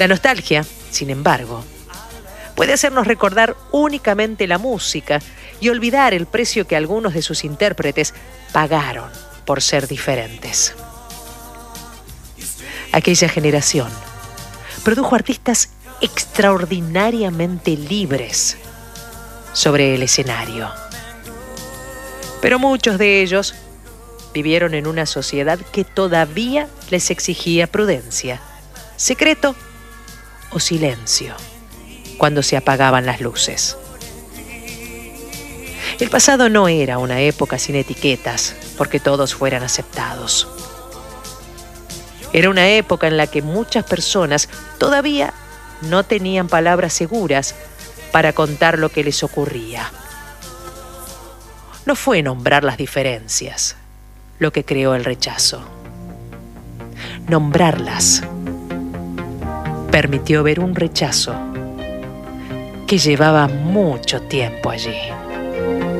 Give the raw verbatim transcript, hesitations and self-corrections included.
La nostalgia, sin embargo, puede hacernos recordar únicamente la música y olvidar el precio que algunos de sus intérpretes pagaron por ser diferentes. Aquella generación produjo artistas extraordinariamente libres sobre el escenario. Pero muchos de ellos vivieron en una sociedad que todavía les exigía prudencia, secreto o silencio cuando se apagaban las luces. El pasado no era una época sin etiquetas porque todos fueran aceptados. Era una época en la que muchas personas todavía no tenían palabras seguras para contar lo que les ocurría. No fue nombrar las diferencias lo que creó el rechazo. Nombrarlas permitió ver un rechazo que llevaba mucho tiempo allí.